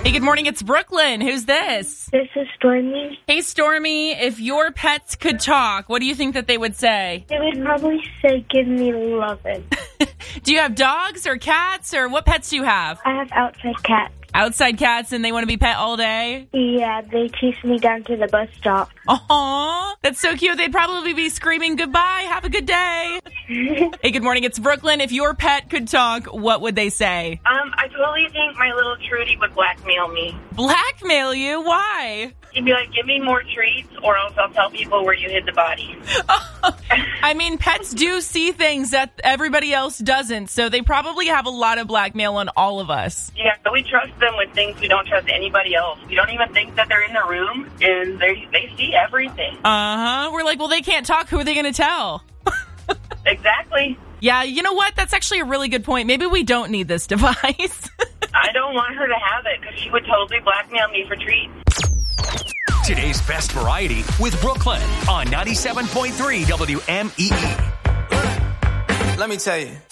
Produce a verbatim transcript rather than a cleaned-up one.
Hey, good morning. It's Brooklyn. Who's this? This is Stormy. Hey, Stormy. If your pets could talk, what do you think that they would say? They would probably say, give me lovin'. Do you have dogs or cats, or what pets do you have? I have outside cats. Outside cats, and they want to be pet all day? Yeah, they chase me down to the bus stop. Aw, that's so cute. They'd probably be screaming goodbye. Have a good day. Hey, good morning. It's Brooklyn. If your pet could talk, what would they say? Um, I totally think my little Trudy would blackmail me. Blackmail you? Why? He'd be like, give me more treats, or else I'll tell people where you hid the body. I mean, pets do see things that everybody else doesn't, so they probably have a lot of blackmail on all of us. Yeah, but we trust them with things we don't trust anybody else. We don't even think that they're in the room, and they they see everything. Uh-huh. We're like, well, they can't talk. Who are they going to tell? Exactly. Yeah, you know what? That's actually a really good point. Maybe we don't need this device. I don't want her to have it, because she would totally blackmail me for treats. Today's best variety with Brooklyn on ninety-seven point three W M E E. Let me tell you.